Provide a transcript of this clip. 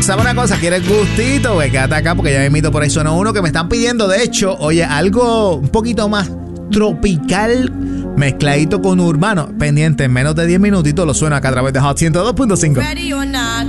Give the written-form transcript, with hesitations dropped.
¿sabe una cosa? ¿Quieres gustito? Pues quédate acá porque ya me invito por ahí suena uno que me están pidiendo. De hecho, oye, algo un poquito más tropical mezcladito con urbano. Pendiente, en menos de 10 minutitos lo suena acá a través de Hot 102.5.